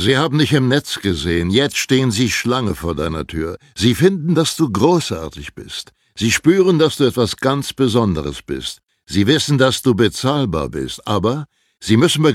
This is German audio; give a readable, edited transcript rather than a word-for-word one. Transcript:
Sie haben dich im Netz gesehen, jetzt stehen sie Schlange vor deiner Tür. Sie finden, dass du großartig bist. Sie spüren, dass du etwas ganz Besonderes bist. Sie wissen, dass du bezahlbar bist, aber sie müssen